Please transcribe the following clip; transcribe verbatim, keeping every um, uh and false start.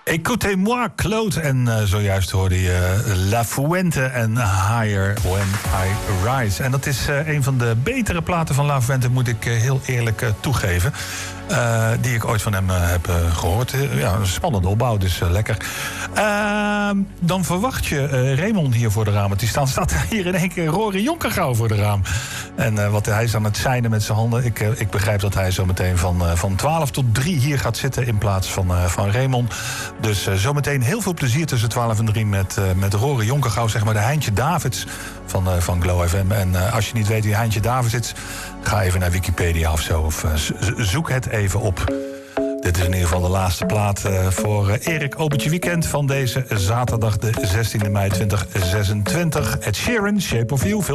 Écoutez-moi, Claude. En uh, zojuist hoorde je La Fuente en Higher When I Rise. En dat is uh, een van de betere platen van La Fuente, moet ik uh, heel eerlijk uh, toegeven. Uh, die ik ooit van hem uh, heb uh, gehoord. Uh, ja, een spannende opbouw, dus uh, lekker. Uh, dan verwacht je uh, Raymond hier voor de ramen. Die staat, staat hier in één keer Rory Jonkergouw voor de raam. En uh, wat hij is aan het seinen met zijn handen. Ik, uh, ik begrijp dat hij zo meteen van, uh, van twaalf tot drie hier gaat zitten in plaats van, uh, van Raymond. Dus uh, zometeen heel veel plezier tussen twaalf en drie met, uh, met Rory Jonkergouw, zeg maar de Heintje Davids van, uh, van Glow F M. En uh, als je niet weet wie Heintje Davids is, ga even naar Wikipedia of zo. Of uh, zoek het even op. Dit is in ieder geval de laatste plaat uh, voor uh, Erik Opentje Weekend van deze zaterdag de zestiende mei tweeduizend zesentwintig. Ed Sheeran, Shape of You. Veel